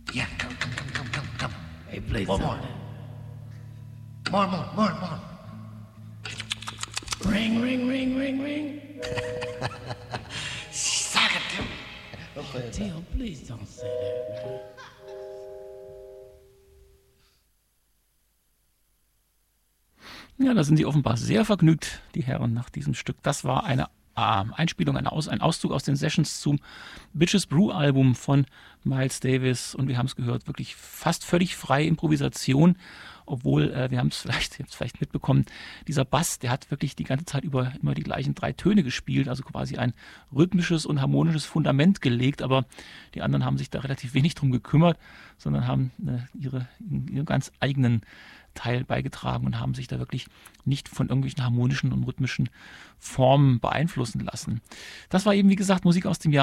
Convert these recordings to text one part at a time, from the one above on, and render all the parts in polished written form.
Yeah, come. Hey, play One more. More. Ring. Suck it, Tim. Theo, please don't say that, man. Ja, da sind sie offenbar sehr vergnügt, die Herren, nach diesem Stück. Das war eine Einspielung, ein Auszug aus den Sessions zum Bitches Brew Album von Miles Davis. Und wir haben es gehört, wirklich fast völlig freie Improvisation. Obwohl, wir haben es vielleicht mitbekommen, dieser Bass, der hat wirklich die ganze Zeit über immer die gleichen 3 Töne gespielt, also quasi ein rhythmisches und harmonisches Fundament gelegt. Aber die anderen haben sich da relativ wenig drum gekümmert, sondern haben ihren ganz eigenen Teil beigetragen und haben sich da wirklich nicht von irgendwelchen harmonischen und rhythmischen Formen beeinflussen lassen. Das war eben, wie gesagt, Musik aus dem Jahr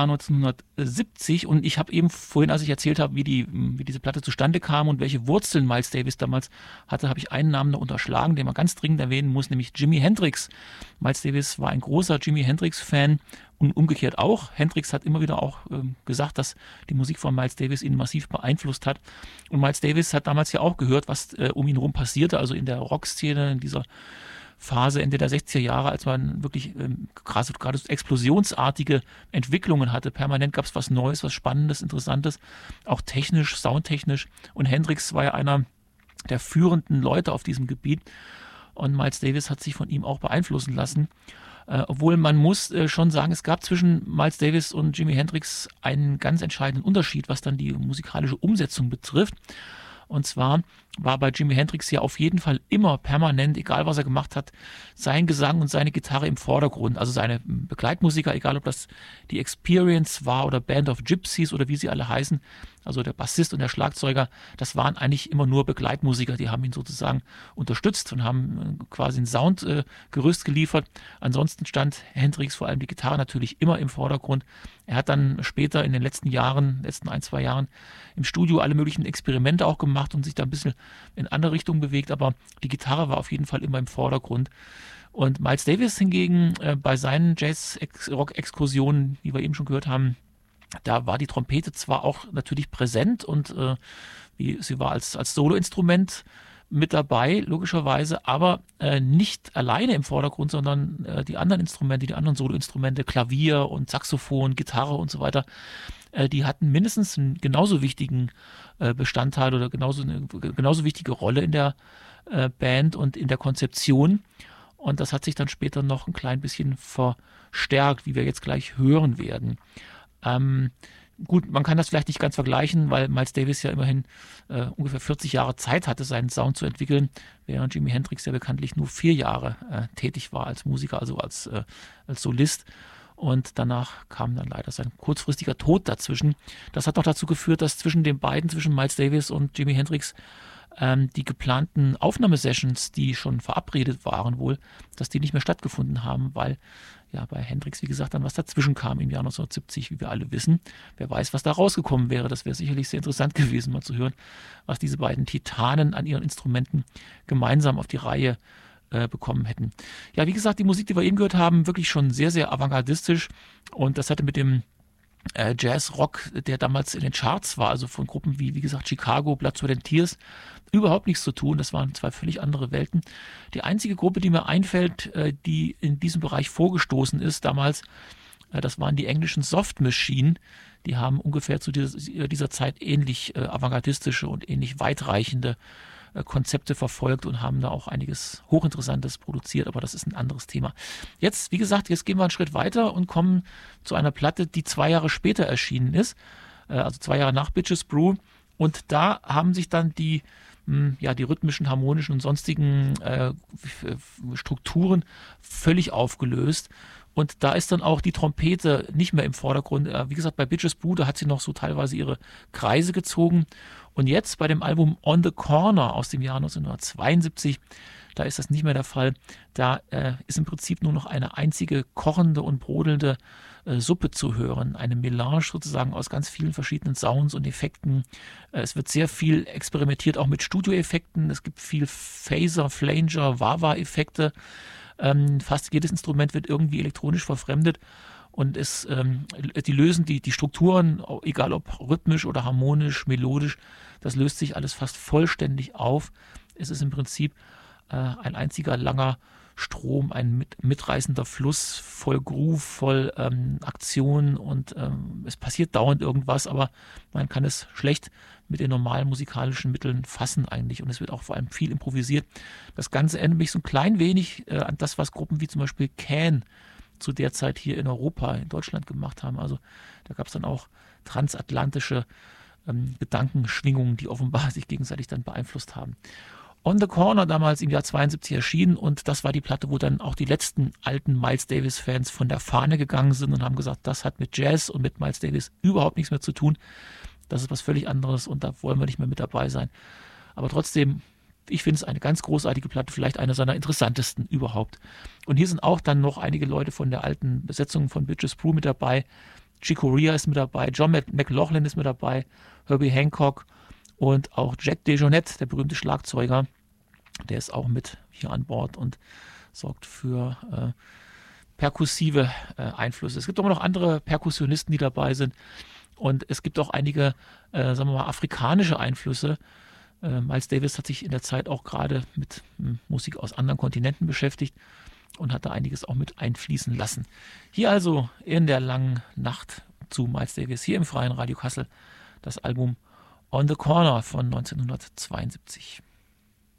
1970 und ich habe eben vorhin, als ich erzählt habe, wie diese Platte zustande kam und welche Wurzeln Miles Davis damals hatte, habe ich einen Namen noch unterschlagen, den man ganz dringend erwähnen muss, nämlich Jimi Hendrix. Miles Davis war ein großer Jimi Hendrix-Fan und umgekehrt auch. Hendrix hat immer wieder auch gesagt, dass die Musik von Miles Davis ihn massiv beeinflusst hat. Und Miles Davis hat damals ja auch gehört, was um ihn herum passierte, also in der Rockszene, in dieser Phase Ende der 60er Jahre, als man wirklich gerade explosionsartige Entwicklungen hatte. Permanent gab es was Neues, was Spannendes, Interessantes, auch technisch, soundtechnisch. Und Hendrix war ja einer der führenden Leute auf diesem Gebiet. Und Miles Davis hat sich von ihm auch beeinflussen lassen. Obwohl man muss schon sagen, es gab zwischen Miles Davis und Jimi Hendrix einen ganz entscheidenden Unterschied, was dann die musikalische Umsetzung betrifft. Und zwar war bei Jimi Hendrix ja auf jeden Fall immer permanent, egal was er gemacht hat, sein Gesang und seine Gitarre im Vordergrund. Also seine Begleitmusiker, egal ob das die Experience war oder Band of Gypsies oder wie sie alle heißen, also der Bassist und der Schlagzeuger, das waren eigentlich immer nur Begleitmusiker, die haben ihn sozusagen unterstützt und haben quasi ein Soundgerüst geliefert. Ansonsten stand Hendrix, vor allem die Gitarre, natürlich immer im Vordergrund. Er hat dann später in den letzten 1-2 Jahren im Studio alle möglichen Experimente auch gemacht und sich da ein bisschen in andere Richtungen bewegt, aber die Gitarre war auf jeden Fall immer im Vordergrund. Und Miles Davis hingegen bei seinen Jazz-Rock-Exkursionen, die wir eben schon gehört haben, da war die Trompete zwar auch natürlich präsent und sie war als Soloinstrument mit dabei, logischerweise, aber nicht alleine im Vordergrund, sondern die anderen Instrumente, die anderen Soloinstrumente, Klavier und Saxophon, Gitarre und so weiter, die hatten mindestens einen genauso wichtigen Bestandteil oder genauso wichtige Rolle in der Band und in der Konzeption. Und das hat sich dann später noch ein klein bisschen verstärkt, wie wir jetzt gleich hören werden. Gut, man kann das vielleicht nicht ganz vergleichen, weil Miles Davis ja immerhin ungefähr 40 Jahre Zeit hatte, seinen Sound zu entwickeln, während Jimi Hendrix ja bekanntlich nur 4 Jahre tätig war als Musiker, also als Solist. Und danach kam dann leider sein kurzfristiger Tod dazwischen. Das hat noch dazu geführt, dass zwischen Miles Davis und Jimi Hendrix, die geplanten Aufnahmesessions, die schon verabredet waren wohl, dass die nicht mehr stattgefunden haben, weil ja bei Hendrix, wie gesagt, dann was dazwischen kam im Jahr 1970, wie wir alle wissen. Wer weiß, was da rausgekommen wäre. Das wäre sicherlich sehr interessant gewesen, mal zu hören, was diese beiden Titanen an ihren Instrumenten gemeinsam auf die Reihe bekommen hätten. Ja, wie gesagt, die Musik, die wir eben gehört haben, wirklich schon sehr, sehr avantgardistisch und das hatte mit dem Jazz-Rock, der damals in den Charts war, also von Gruppen wie gesagt, Chicago, Blood, Sweat and Tears, überhaupt nichts zu tun. Das waren 2 völlig andere Welten. Die einzige Gruppe, die mir einfällt, die in diesem Bereich vorgestoßen ist damals, das waren die englischen Soft Machine. Die haben ungefähr zu dieser Zeit ähnlich avantgardistische und ähnlich weitreichende Konzepte verfolgt und haben da auch einiges Hochinteressantes produziert, aber das ist ein anderes Thema. Jetzt, wie gesagt, jetzt gehen wir einen Schritt weiter und kommen zu einer Platte, die 2 Jahre später erschienen ist, also 2 Jahre nach Bitches Brew, und da haben sich dann die rhythmischen, harmonischen und sonstigen Strukturen völlig aufgelöst. Und da ist dann auch die Trompete nicht mehr im Vordergrund. Wie gesagt, bei Bitches Brew, da hat sie noch so teilweise ihre Kreise gezogen. Und jetzt bei dem Album On the Corner aus dem Jahr 1972, da ist das nicht mehr der Fall. Da ist im Prinzip nur noch eine einzige kochende und brodelnde Suppe zu hören. Eine Melange sozusagen aus ganz vielen verschiedenen Sounds und Effekten. Es wird sehr viel experimentiert, auch mit Studioeffekten. Es gibt viel Phaser, Flanger, Wah-Wah-Effekte. Fast jedes Instrument wird irgendwie elektronisch verfremdet. Und die lösen die Strukturen, egal ob rhythmisch oder harmonisch, melodisch, das löst sich alles fast vollständig auf. Es ist im Prinzip ein einziger langer Strom, ein mitreißender Fluss, voll Groove, voll Aktion und es passiert dauernd irgendwas, aber man kann es schlecht mit den normalen musikalischen Mitteln fassen eigentlich und es wird auch vor allem viel improvisiert. Das Ganze erinnert mich so ein klein wenig an das, was Gruppen wie zum Beispiel Can zu der Zeit hier in Europa, in Deutschland gemacht haben. Also da gab es dann auch transatlantische Gedankenschwingungen, die offenbar sich gegenseitig dann beeinflusst haben. On the Corner damals im Jahr 72 erschienen und das war die Platte, wo dann auch die letzten alten Miles Davis-Fans von der Fahne gegangen sind und haben gesagt, das hat mit Jazz und mit Miles Davis überhaupt nichts mehr zu tun. Das ist was völlig anderes und da wollen wir nicht mehr mit dabei sein. Aber trotzdem, ich finde es eine ganz großartige Platte, vielleicht eine seiner interessantesten überhaupt. Und hier sind auch dann noch einige Leute von der alten Besetzung von Bitches Brew mit dabei. Chick Corea ist mit dabei, John McLaughlin ist mit dabei, Herbie Hancock und auch Jack DeJohnette, der berühmte Schlagzeuger. Der ist auch mit hier an Bord und sorgt für perkussive Einflüsse. Es gibt aber noch andere Perkussionisten, die dabei sind. Und es gibt auch einige, sagen wir mal, afrikanische Einflüsse. Miles Davis hat sich in der Zeit auch gerade mit Musik aus anderen Kontinenten beschäftigt und hat da einiges auch mit einfließen lassen. Hier also in der langen Nacht zu Miles Davis, hier im Freien Radio Kassel, das Album On the Corner von 1972.